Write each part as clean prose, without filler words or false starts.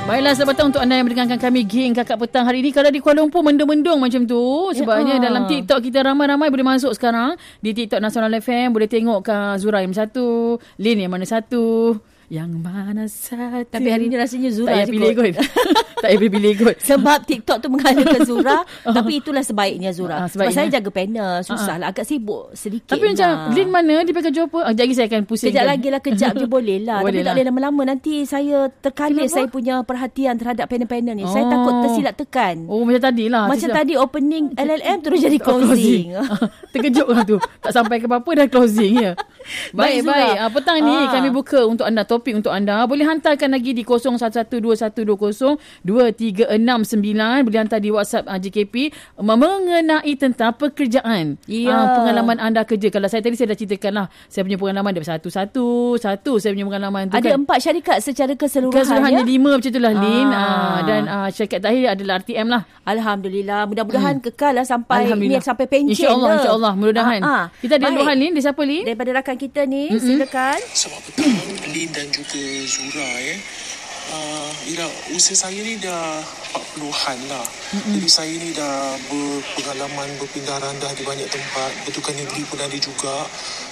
Baiklah sahabat petang, untuk anda yang mendengarkan kami geng Kakak Petang hari ini, kalau di Kuala Lumpur mendung-mendung macam tu, sebabnya dalam TikTok kita ramai-ramai boleh masuk sekarang di TikTok Nasional FM, boleh tengok Zura yang satu, Lin yang mana satu, yang mana satu. Tapi hari ni rasanya Zura tak payah pilih kot. Tak payah pilih kot. Sebab TikTok tu mengalahkan Zura. Tapi itulah sebaiknya Zura. Sebaiknya. Sebab saya jaga panel. Susah lah. Agak sibuk sedikit. Tapi macam Lin mana dia pakai kerja apa? Sekejap lagi saya akan pusingkan. Kejap lagi lah. Kejap je boleh lah. Boleh Tapi lah. tak boleh lama-lama. Nanti saya terkalir saya punya perhatian terhadap panel-panel ni. Saya takut tersilap tekan. Oh, macam tadi lah. Macam tadi opening LLM terus jadi closing. Terkejut lah tu. Tak sampai ke apa-apa dah closing ya. Baik. Petang ni kami buka untuk anda, topik untuk anda. Boleh hantarkan lagi di 0112120369. Boleh hantar di WhatsApp JKP mengenai tentang pekerjaan. Pengalaman anda kerja. Kalau saya tadi saya dah ceritakan lah. Saya punya pengalaman daripada satu saya punya pengalaman tu. Ada 4 syarikat secara keseluruhan. Keseluruhannya 5 macam itulah Lin. Dan syarikat terakhir adalah RTM lah. Alhamdulillah. Mudah-mudahan kekal lah sampai ni, sampai pencen lah. InsyaAllah. Mudah-mudahan. Kita ada luahan Lin. Dia siapa Lin? Daripada rakan kita ni, silakan. Selamat petang Lin dan juga Zura Ira, usia saya ni dah 40-an lah. Jadi saya ni dah berpengalaman berpindah randah di banyak tempat. Betulkan negeri pun ada juga.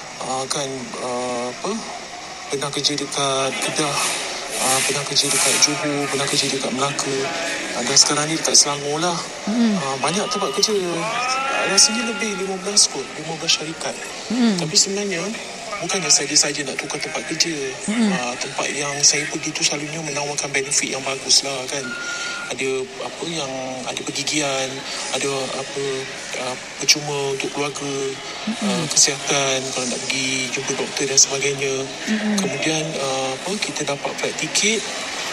Pernah kerja dekat Kedah, pernah kerja dekat Johor, pernah kerja dekat Melaka, dan sekarang ni dekat Selangor lah. Banyak tempat kerja. Rasanya lebih 15 kot, 15 syarikat. Tapi sebenarnya bukannya saja nak tukar tempat kerja. Tempat yang saya pergi tu selalunya menawarkan benefit yang bagus lah kan. Ada ada pergigian, ada percuma untuk keluarga, kesihatan kalau nak pergi jumpa doktor dan sebagainya. Kemudian kita dapat flight ticket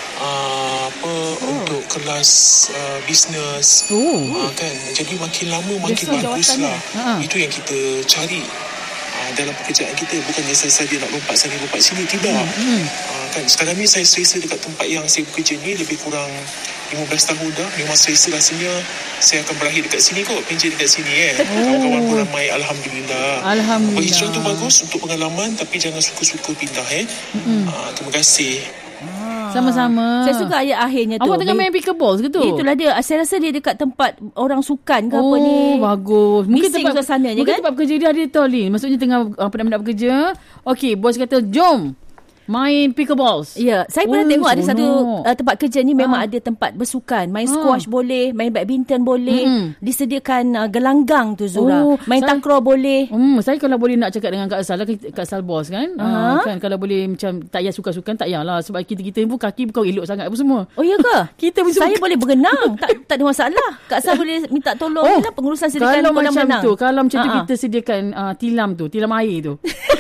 untuk kelas bisnes kan. Jadi makin lama makin bagus lah. Itu yang kita cari dalam pekerjaan kita. Bukannya saja nak lompat sana lompat sini, tidak. Kan sekarang ni saya selesa dekat tempat yang saya bekerja ni lebih kurang 15 tahun dah. Memang selesa, rasanya saya akan berakhir dekat sini kot, pencen dekat sini kawan-kawan pun ramai. Alhamdulillah. Berhijrah tu bagus untuk pengalaman, tapi jangan suka-suka pindah terima kasih. Sama-sama. Saya suka ayat akhirnya tu. Awak tengah main pickleball ke tu? Itulah dia. Saya rasa dia dekat tempat orang sukan ke apa ni. Bagus. Mungkin bising tempat suasananya mungkin kan. tempat bekerja dia ada tau Lin. Maksudnya tengah nak bekerja. Okey, bos kata jom main pickleballs. Ya, saya pernah tengok ada satu tempat kerja ni memang ada tempat bersukan. Main squash boleh, main badminton boleh. Disediakan gelanggang tu Zura. Main takraw boleh. Saya kalau boleh nak cakap dengan Kak Sal, Kak Sal bos kan. Kan kalau boleh macam tak payah suka-sukan, tak payahlah. Sebab kita pun kaki bukan elok sangat apa semua. Oh ya ke? Kita pun saya boleh berenang. tak ada masalah. Kak Sal boleh minta tolong lah pengurusan sediakan kalau kolam renang. Kalau macam tu kita sediakan tilam air tu.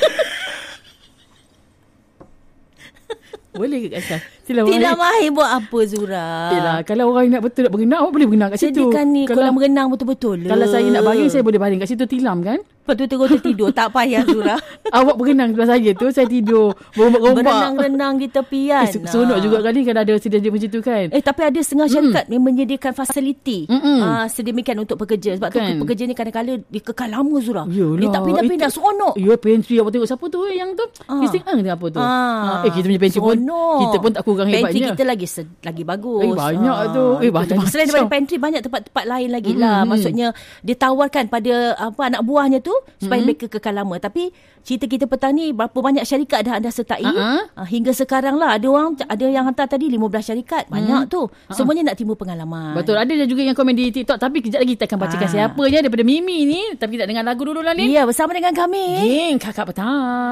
Boleh ke Kak Sal? Tilam air buat apa Zura? Yelah, kalau orang nak betul nak berenang, awak boleh berenang kat situ. Sediakan ni kolam renang betul-betul. Kalau saya nak baring, saya boleh baring kat situ tilam kan? Lepas tu terus tertidur. Tak payah Zura. Awak berenang sebelah saya tu, saya tidur rombak-rombak. Berenang-renang di tepian. Seronok juga kali kalau ada sedia macam tu kan. Tapi ada setengah syarikat yang menyediakan fasiliti sedemikian untuk pekerja. Sebab tu pekerja ni kadang-kadang dia kekal lama Zura. Yalah, dia tak pindah-pindah, seronok. Ya, pantry awak tengok siapa tu yang tu? Christine Ang tu apa tu? Kita punya pantry pun kita pun tak kurang hebatnya. Pantry kita lagi bagus. Banyak tu. Macam-macam. Selain daripada pantry, banyak tempat-tempat lain lagi lah. Maksudnya dia tawarkan pada anak buahnya tu supaya mereka kekal lama. Tapi cerita kita petang ni, berapa banyak syarikat dah anda sertai hingga sekarang lah. Ada yang hantar tadi 15 syarikat. Banyak tu. Semuanya nak timbul pengalaman. Betul. Ada juga yang komen di TikTok. Tapi kejap lagi kita akan bacakan siapa je daripada Mimi ni. Tapi kita dengar lagu dulu lah ni. Ya, bersama dengan kami Geng Kakak Petang.